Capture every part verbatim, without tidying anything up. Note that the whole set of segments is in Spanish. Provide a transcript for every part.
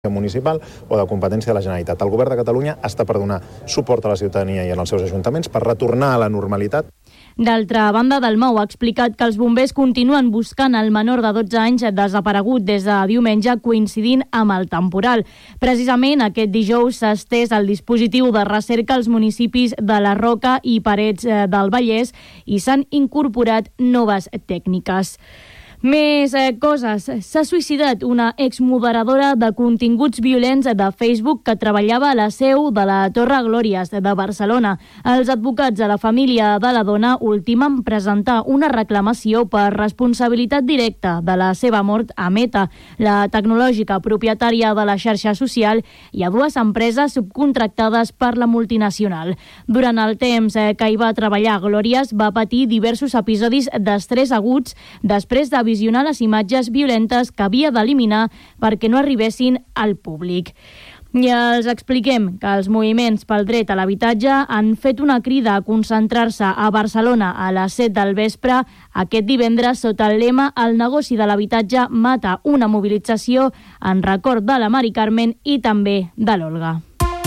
municipal o de competència de la Generalitat. El govern de Catalunya està per donar suport a la ciutadania i als seus ajuntaments per retornar a la normalitat. D'altra banda, Dalmau ha explicat que els bombers continuen buscant el menor de dotze anys desaparegut des de diumenge, coincidint amb el temporal. Precisament aquest dijous s'ha estès el dispositiu de recerca als municipis de la Roca i Parets del Vallès i s'han incorporat noves tècniques. Més eh, coses. S'ha suïcidat una exmoderadora de continguts violents de Facebook que treballava a la seu de la Torre Glòries de Barcelona. Els advocats de la família de la dona ultimen presentar una reclamació per responsabilitat directa de la seva mort a Meta, la tecnològica propietària de la xarxa social, i a dues empreses subcontractades per la multinacional. Durant el temps eh, que hi va treballar, Glòries va patir diversos episodis d'estrès aguts després de visionar les imatges violentes que havia d'eliminar perquè no arribessin al públic. I els expliquem que els moviments pel dret a l'habitatge han fet una crida a concentrar-se a Barcelona a les set del vespre aquest divendres sota el lema "El negoci de l'habitatge mata", una mobilització en record de la Mari Carmen i també de l'Olga.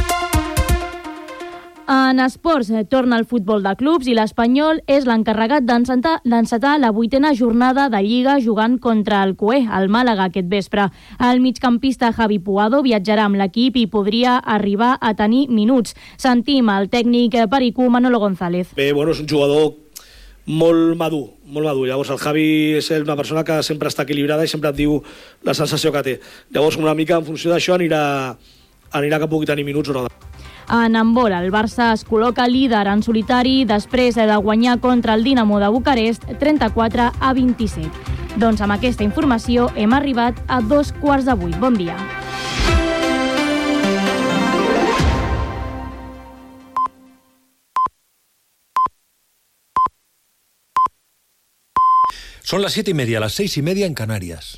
En esports, eh, torna el futbol de clubs i l'Espanyol és l'encarregat d'encetar la vuitena jornada de Lliga jugant contra el Cué, al Màlaga, aquest vespre. El migcampista Javi Puado viatjarà amb l'equip i podria arribar a tenir minuts. Sentim el tècnic pericú Manolo González. Bé, bueno, és un jugador molt madur, molt madur. Llavors el Javi és una persona que sempre està equilibrada i sempre et diu la sensació que té. Llavors una mica en funció d'això anirà, anirà que pugui tenir minuts o no. En handbol, el Barça es col·loca líder en solitari després de guanyar contra el Dinamo de Bucarest trenta-quatre a vint-i-set. Doncs amb aquesta informació hem arribat a dos quarts de vuit. Bon dia. Son las siete y media, las seis y media en Canarias.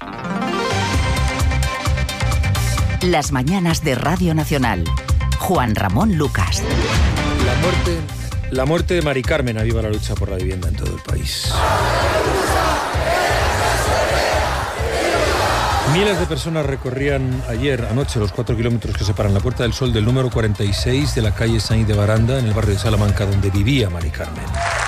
Las mañanas de Radio Nacional. Juan Ramón Lucas. La muerte, la muerte de Mari Carmen aviva la lucha por la vivienda en todo el país. Miles de personas recorrían ayer, anoche, los cuatro kilómetros que separan la Puerta del Sol del número cuarenta y seis de la calle Sainz de Baranda, en el barrio de Salamanca, donde vivía Mari Carmen.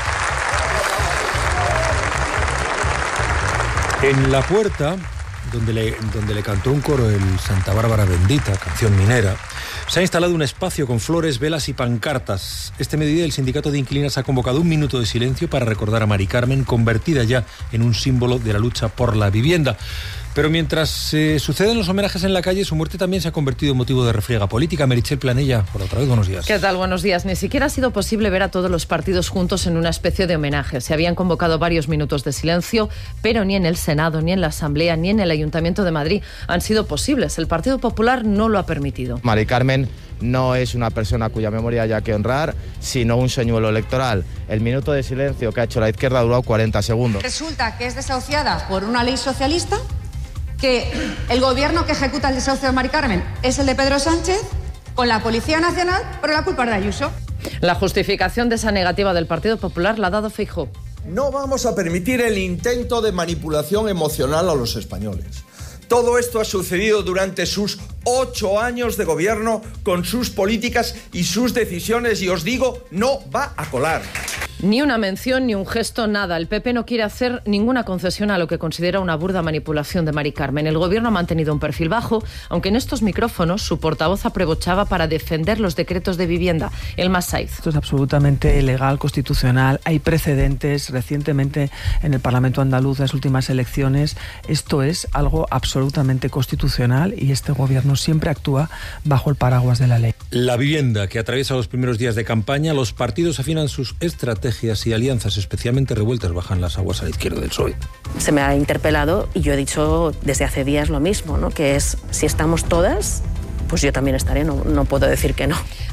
En la puerta, donde le, donde le cantó un coro el Santa Bárbara Bendita, canción minera, se ha instalado un espacio con flores, velas y pancartas. Este mediodía el Sindicato de Inquilinas ha convocado un minuto de silencio para recordar a Mari Carmen, convertida ya en un símbolo de la lucha por la vivienda. Pero mientras se eh, suceden los homenajes en la calle, su muerte también se ha convertido en motivo de refriega política. Meritxell Planella, por otra vez, buenos días. ¿Qué tal? Buenos días. Ni siquiera ha sido posible ver a todos los partidos juntos en una especie de homenaje. Se habían convocado varios minutos de silencio, pero ni en el Senado, ni en la Asamblea, ni en el Ayuntamiento de Madrid han sido posibles. El Partido Popular no lo ha permitido. Mari Carmen no es una persona cuya memoria haya que honrar, sino un señuelo electoral. El minuto de silencio que ha hecho la izquierda ha durado cuarenta segundos. Resulta que es desahuciada por una ley socialista, que el gobierno que ejecuta el desahucio de Mari Carmen es el de Pedro Sánchez, con la Policía Nacional, pero la culpa es de Ayuso. La justificación de esa negativa del Partido Popular la ha dado Feijóo. No vamos a permitir el intento de manipulación emocional a los españoles. Todo esto ha sucedido durante sus ocho años de gobierno, con sus políticas y sus decisiones, y os digo, no va a colar. Ni una mención, ni un gesto, nada. El P P no quiere hacer ninguna concesión a lo que considera una burda manipulación de Mari Carmen. El gobierno ha mantenido un perfil bajo, aunque en estos micrófonos su portavoz aprebochaba para defender los decretos de vivienda. Elma Saiz. Esto es absolutamente legal, constitucional. Hay precedentes recientemente en el Parlamento andaluz, las últimas elecciones. Esto es algo absolutamente constitucional y este gobierno siempre actúa bajo el paraguas de la ley. La vivienda que atraviesa los primeros días de campaña, los partidos afinan sus estrategias y alianzas especialmente revueltas, bajan las aguas a la izquierda del P S O E. Se me ha interpelado y yo he dicho desde hace días lo mismo, ¿no? Que es, si estamos todas, pues yo también estaré, no, no puedo decir que no.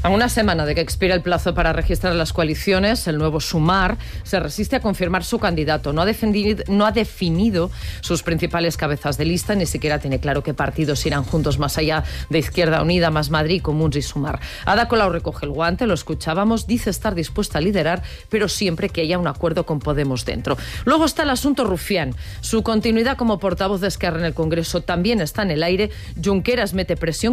A una semana de que expira el plazo para registrar las coaliciones, el nuevo Sumar se resiste a confirmar su candidato. No ha, defendido, no ha definido sus principales cabezas de lista, ni siquiera tiene claro qué partidos irán juntos más allá de Izquierda Unida, Más Madrid, Comuns y Sumar. Ada Colau recoge el guante, lo escuchábamos, dice estar dispuesta a liderar, pero siempre que haya un acuerdo con Podemos dentro. Luego está el asunto Rufián. Su continuidad como portavoz de Esquerra en el Congreso también está en el aire. Junqueras mete presión